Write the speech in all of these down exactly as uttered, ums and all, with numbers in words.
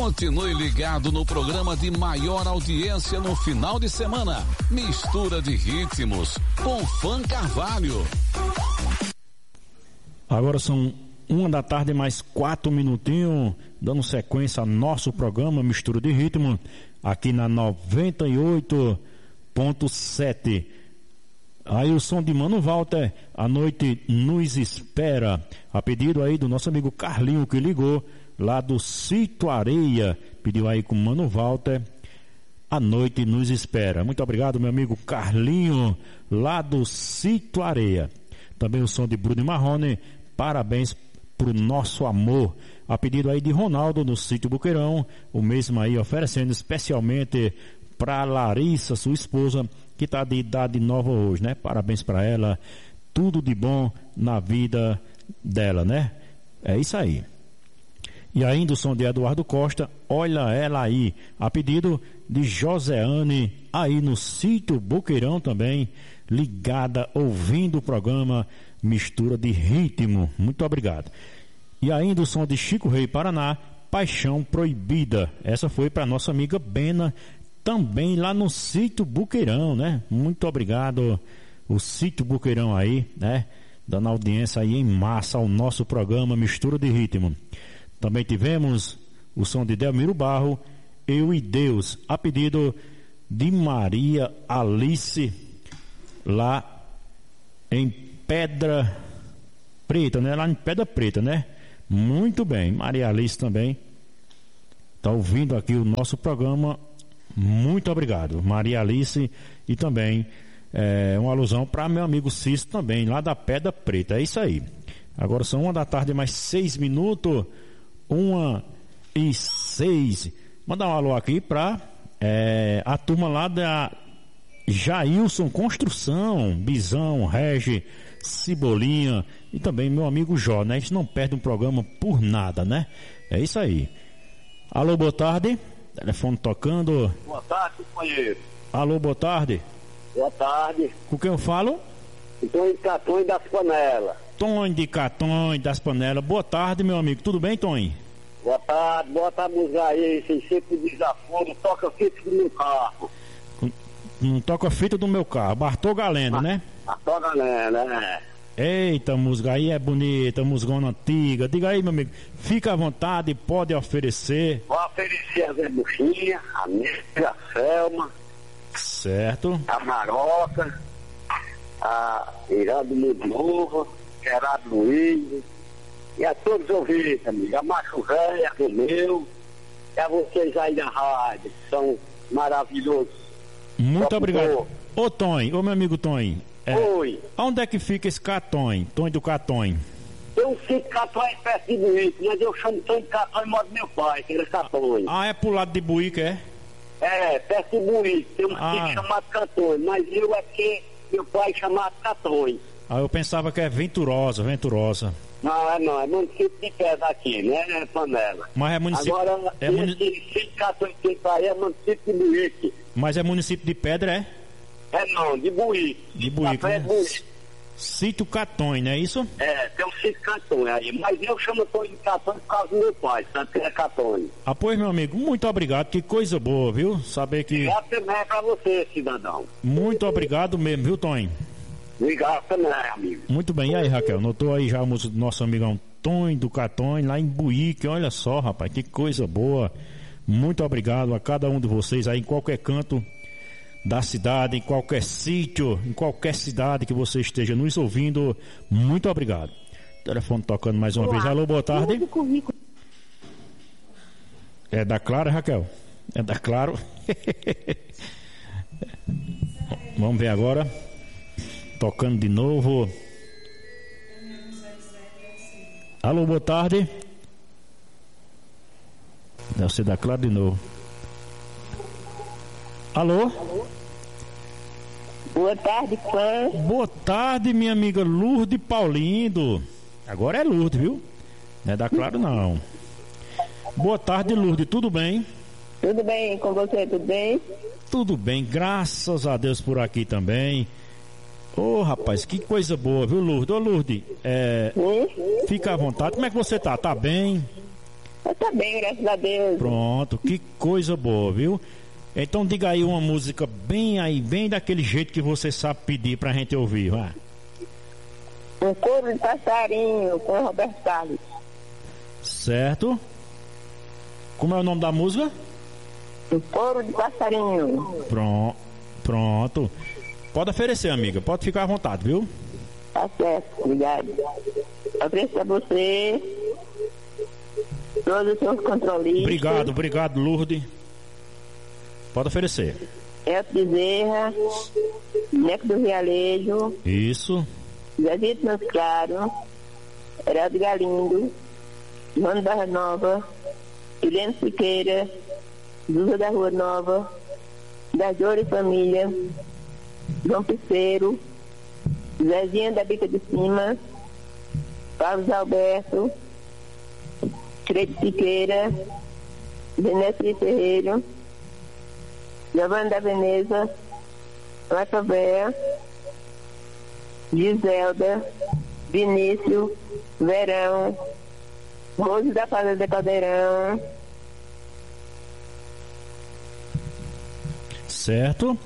Continue ligado no programa de maior audiência no final de semana. Mistura de ritmos com Fã Carvalho. Agora são uma da tarde mais quatro minutinhos, dando sequência ao nosso programa Mistura de Ritmo, aqui na noventa e oito ponto sete. Aí o som de Mano Walter, A Noite Nos Espera, a pedido aí do nosso amigo Carlinho, que ligou lá do Sítio Areia, pediu aí com Mano Walter, A Noite Nos Espera. Muito obrigado, meu amigo Carlinho, lá do Sítio Areia. Também o som de Bruno Marrone, Parabéns pro Nosso Amor, a pedido aí de Ronaldo no Sítio Boqueirão, o mesmo aí oferecendo especialmente para Larissa, sua esposa, que está de idade nova hoje, né? Parabéns para ela, tudo de bom na vida dela, né? É isso aí. E ainda o som de Eduardo Costa, Olha Ela Aí, a pedido de Joseane, aí no Sítio Boqueirão também, ligada, ouvindo o programa Mistura de Ritmo. Muito obrigado. E ainda o som de Chico Rei Paraná, Paixão Proibida. Essa foi para nossa amiga Bena, também lá no Sítio Boqueirão, né? Muito obrigado, o Sítio Boqueirão aí, né? Dando audiência aí em massa ao nosso programa Mistura de Ritmo. Também tivemos o som de Delmiro Barro, Eu e Deus, a pedido de Maria Alice, lá em Pedra Preta, né? Lá em Pedra Preta, né? Muito bem, Maria Alice também está ouvindo aqui o nosso programa. Muito obrigado, Maria Alice, e também é, uma alusão para meu amigo Cício também, lá da Pedra Preta. É isso aí. Agora são uma da tarde, mais seis minutos, uma e seis. Mandar um alô aqui para é, a turma lá da Jailson Construção, Bisão, Regi, Cebolinha e também meu amigo Jó, né? A gente não perde um programa por nada, né? É isso aí. Alô, boa tarde. Telefone tocando. Boa tarde, companheiro. Alô, boa tarde. Boa tarde. Com quem eu falo? Tonho de Catões das Panelas. Tonho de Catões das Panelas. Boa tarde, meu amigo. Tudo bem, Tonho? Boa tarde. Bota a música aí, sem sempre desaforo. Toca fita do meu carro. Não toca fita do meu carro. Bartô Galeno, ah, né? Bartô Galeno, né? Eita, música aí é bonita, musgona antiga. Diga aí, meu amigo, fica à vontade, pode oferecer. Vou oferecer a Zé Buchinha, a Negra, a Selma. Certo. A Maroca, a Irado Mundo Novo, Gerardo Luiz. E a todos os ouvintes, amigo. A Macho Véia, Romeu. E a vocês aí da rádio, que são maravilhosos. Muito Só obrigado. Ô, Tonho, ô, meu amigo Tonho. É, Oi. Onde é que fica esse Catonho, Tonho do Catonho? Eu sei que Catonho é perto de Buíque, mas eu chamo Tonho de Catonho, moro meu pai, que era Catonho. Ah, é pro lado de Buíque, é? É, perto de Buíque, tem um ah. sítio chamado Catonho, mas eu é que meu pai chamado Catonho. Ah, eu pensava que é Venturosa, Venturosa. Não, é não, é município de pedra aqui, né? É Panela. Mas é município... Agora, é esse muni... sítio Catonho que tem aí é município de Buíque. Mas é município de Pedra, é? É não, de Buíque. De Buíque, né? Buíque. Sítio Catonho, não é isso? É, tem um sítio Catonho aí, mas eu chamo Tonho de Catonho por causa do meu pai, sabe que é Catonho. Ah, pois, meu amigo, muito obrigado, que coisa boa, viu? Saber que... Obrigado também é pra você, cidadão. Muito obrigado mesmo, viu, Tonho? Obrigado também, amigo. Muito bem, e aí, Raquel, notou aí já a música do nosso amigão Tonho do Catonho, lá em Buíque, olha só, rapaz, que coisa boa. Muito obrigado a cada um de vocês aí em qualquer canto da cidade, em qualquer sítio, em qualquer cidade que você esteja nos ouvindo, muito obrigado. Telefone tocando mais uma Olá. vez. Alô, boa tarde. É da Claro, Raquel? É da Claro? Vamos ver agora. Tocando de novo. Alô, boa tarde. Deve ser da Claro de novo. Alô? Boa tarde, fã. Boa tarde, minha amiga Lourdes Paulindo. Agora é Lourdes, viu? Não é da Claro, não. Boa tarde, Lourdes. Tudo bem? Tudo bem com você, tudo bem? Tudo bem, graças a Deus por aqui também. Ô, oh, rapaz, que coisa boa, viu, Lourdes? Ô, Lourdes, é, fica à vontade. Como é que você tá? Tá bem? Tá bem, graças a Deus. Pronto, que coisa boa, viu? Então diga aí uma música bem aí, bem daquele jeito que você sabe pedir pra gente ouvir, vai. Um coro de passarinho com Roberto Carlos. Certo. Como é o nome da música? Um coro de passarinho. Pronto, pronto. Pode oferecer, amiga, pode ficar à vontade, viu? Tá certo, obrigado. Ofereço a você, todos os seus controlistas. Obrigado, obrigado, Lourdes. Pode oferecer. Elton Bezerra, Neco do Realejo. Isso. Zezito Meus Claro, Heraldo Galindo, João Barra Nova, Helena Siqueira, Zuza da Rua Nova, da Jora e Família, João Piceiro, Zezinha da Bica de Cima, Carlos Alberto, Creide Siqueira, Venécia Ferreira, Giovanna da Veneza, Marta Véia, Giselda, Vinícius, Verão, Rose da Fazenda Caldeirão. Certo.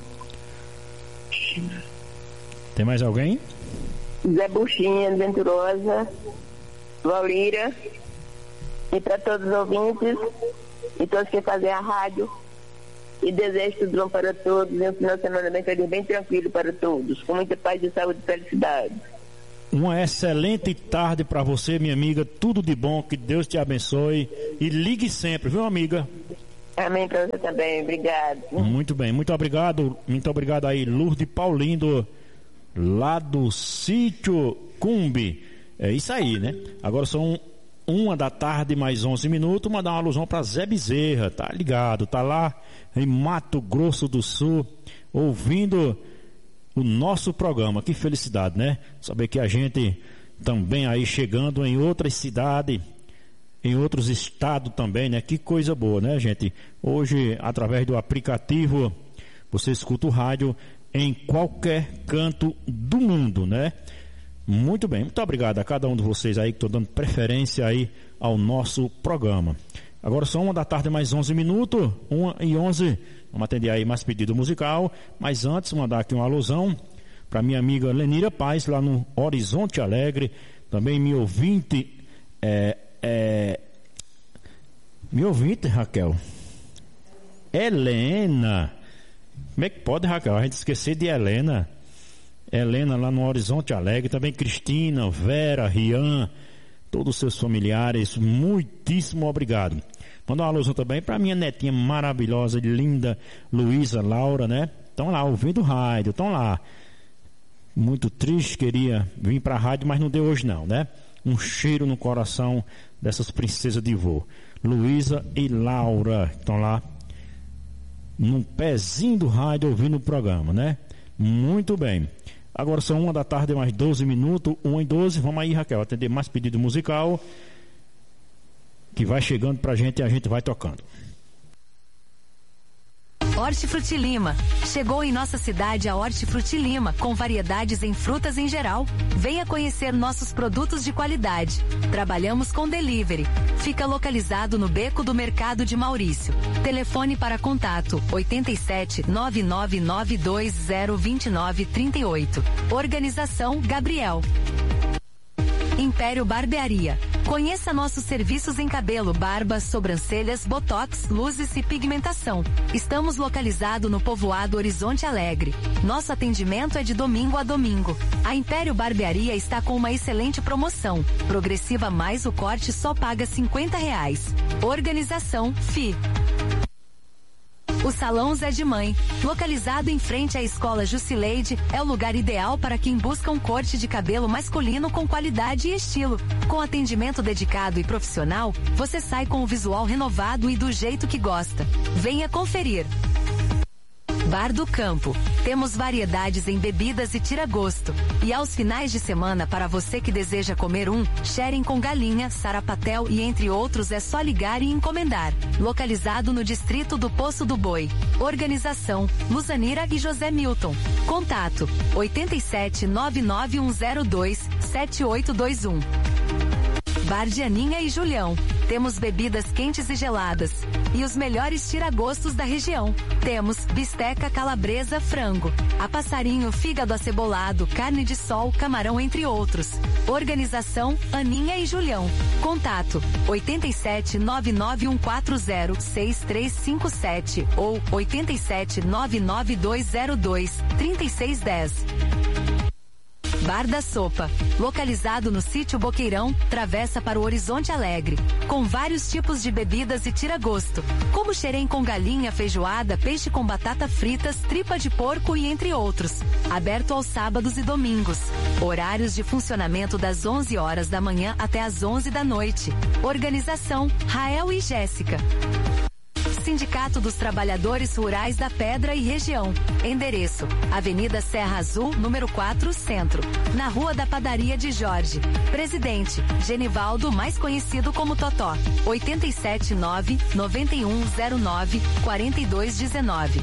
Tem mais alguém? Zé Buchinha, Venturosa, Valira, e para todos os ouvintes e todos que fazem a rádio, e desejo tudo bom para todos e um final de semana bem feliz, bem tranquilo para todos, com muita paz e saúde e felicidade. Uma excelente tarde para você, minha amiga, tudo de bom, que Deus te abençoe e ligue sempre, viu, amiga? Amém para você também, obrigado. Muito bem, muito obrigado, muito obrigado aí, Lourdes Paulindo, lá do Sítio Cumbi. É isso aí, né? Agora são uma da tarde, mais onze minutos, mandar uma alusão para Zé Bezerra, tá ligado? Tá lá em Mato Grosso do Sul, ouvindo o nosso programa. Que felicidade, né? Saber que a gente também aí chegando em outras cidades, em outros estados também, né? Que coisa boa, né, gente? Hoje, através do aplicativo, você escuta o rádio em qualquer canto do mundo, né? Muito bem, muito obrigado a cada um de vocês aí que estão dando preferência aí ao nosso programa. Agora são uma da tarde mais onze minutos, uma e onze, vamos atender aí mais pedido musical, mas antes mandar aqui uma alusão para minha amiga Lenira Paz, lá no Horizonte Alegre, também me ouvinte, é, é, me ouvinte, Raquel, Helena, como é que pode, Raquel, a gente esquecer de Helena, Helena lá no Horizonte Alegre, também Cristina, Vera, Rian, todos os seus familiares, muitíssimo obrigado. Mandar uma alusão também para minha netinha maravilhosa, linda, Luísa Laura, né? Estão lá ouvindo o rádio, estão lá. Muito triste, queria vir para a rádio, mas não deu hoje não, né? Um cheiro no coração dessas princesas de vô. Luísa e Laura estão lá num pezinho do rádio ouvindo o programa, né? Muito bem. Agora são uma da tarde, mais doze minutos, uma e doze. Vamos aí, Raquel, atender mais pedido musical que vai chegando pra gente e a gente vai tocando. Hortifruti Lima. Chegou em nossa cidade a Hortifruti Lima, com variedades em frutas em geral. Venha conhecer nossos produtos de qualidade. Trabalhamos com delivery. Fica localizado no Beco do Mercado de Maurício. Telefone para contato oito sete nove nove nove dois zero dois nove três oito. Organização Gabriel. Império Barbearia. Conheça nossos serviços em cabelo, barbas, sobrancelhas, botox, luzes e pigmentação. Estamos localizados no povoado Horizonte Alegre. Nosso atendimento é de domingo a domingo. A Império Barbearia está com uma excelente promoção. Progressiva mais o corte só paga cinquenta reais. Organização F I. O Salão Zé de Mãe, localizado em frente à Escola Jusileide, é o lugar ideal para quem busca um corte de cabelo masculino com qualidade e estilo. Com atendimento dedicado e profissional, você sai com o visual renovado e do jeito que gosta. Venha conferir. Bar do Campo. Temos variedades em bebidas e tira-gosto. E aos finais de semana, para você que deseja comer um, sharing com galinha, sarapatel e entre outros, é só ligar e encomendar. Localizado no distrito do Poço do Boi. Organização Luzanira e José Milton. Contato oito sete nove nove um zero dois sete oito dois um. Bar de Aninha e Julião. Temos bebidas quentes e geladas e os melhores tiragostos da região. Temos bisteca, calabresa, frango, a passarinho, fígado acebolado, carne de sol, camarão, entre outros. Organização Aninha e Julião. Contato oito sete nove nove um quatro zero seis três cinco sete ou oito sete nove nove dois zero dois três seis um zero. Bar da Sopa, localizado no sítio Boqueirão, travessa para o Horizonte Alegre, com vários tipos de bebidas e tira-gosto, como xerém com galinha, feijoada, peixe com batata fritas, tripa de porco e entre outros. Aberto aos sábados e domingos. Horários de funcionamento das onze horas da manhã até as onze da noite. Organização Rael e Jéssica. Sindicato dos Trabalhadores Rurais da Pedra e Região. Endereço: Avenida Serra Azul, número quatro, Centro, na Rua da Padaria de Jorge. Presidente: Genivaldo, mais conhecido como Totó. oito sete nove nove um zero nove quatro dois um nove.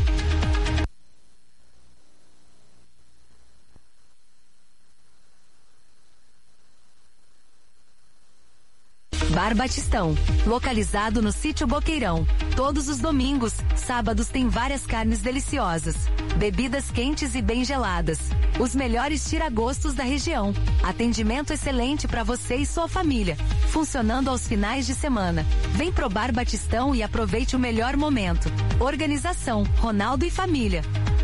Bar Batistão, localizado no sítio Boqueirão. Todos os domingos, sábados tem várias carnes deliciosas, bebidas quentes e bem geladas, os melhores tira-gostos da região, atendimento excelente para você e sua família, funcionando aos finais de semana. Vem pro Bar Batistão e aproveite o melhor momento. Organização Ronaldo e Família.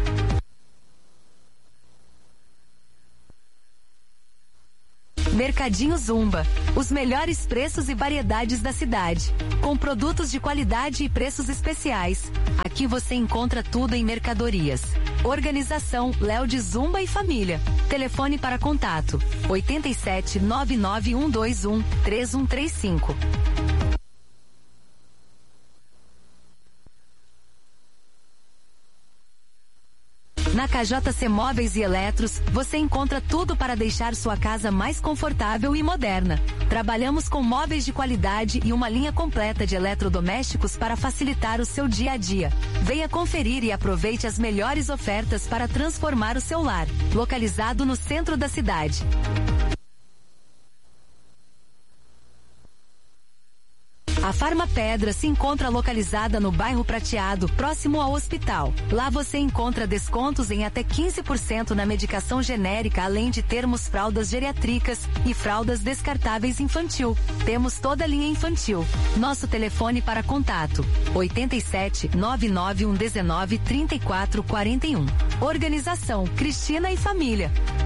Mercadinho Zumba, os melhores preços e variedades da cidade, com produtos de qualidade e preços especiais. Aqui você encontra tudo em mercadorias. Organização Léo de Zumba e Família. Telefone para contato oito sete nove nove um dois um três um três cinco. Na K J C Móveis e Eletros, você encontra tudo para deixar sua casa mais confortável e moderna. Trabalhamos com móveis de qualidade e uma linha completa de eletrodomésticos para facilitar o seu dia a dia. Venha conferir e aproveite as melhores ofertas para transformar o seu lar. Localizado no centro da cidade. A Farma Pedra se encontra localizada no bairro Prateado, próximo ao hospital. Lá você encontra descontos em até quinze por cento na medicação genérica, além de termos fraldas geriátricas e fraldas descartáveis infantil. Temos toda a linha infantil. Nosso telefone para contato oito sete nove nove um nove três quatro quatro um. Organização Cristina e Família.